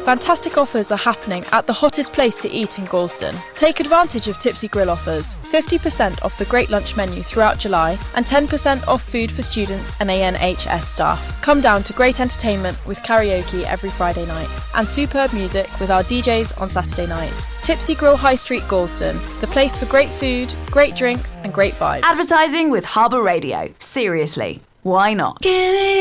Fantastic offers are happening at the hottest place to eat in Galston. Take advantage of Tipsy Grill offers. 50% off the Great Lunch menu throughout July and 10% off food for students and ANHS staff. Come down to great entertainment with karaoke every Friday night and superb music with our DJs on Saturday night. Tipsy Grill High Street Galston, the place for great food, great drinks and great vibes. Advertising with Harbour Radio. Seriously, why not?